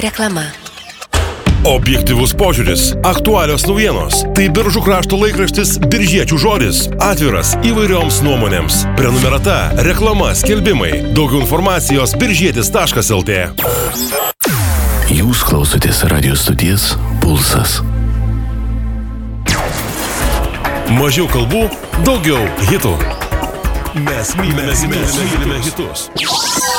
Reklama. Objektyvus požiūris, aktualios naujienos. Tai Biržų krašto laikraštis Biržiečių žodis. Atviras įvairioms nuomonėms. Prenumerata, reklama, skelbimai. Daugiau informacijos biržietis.lt. Jūs klausotės radio stoties Pulsas. Mažiau kalbų, daugiau hitų. Mes mylime hitus.